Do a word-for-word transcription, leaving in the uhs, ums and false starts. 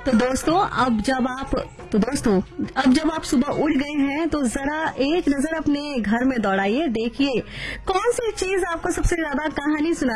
तो दोस्तों अब जब आप तो दोस्तों अब जब आप सुबह उठ गए हैं तो जरा एक नजर अपने घर में दौड़ाइए, देखिए कौन सी चीज आपको सबसे ज्यादा कहानी सुना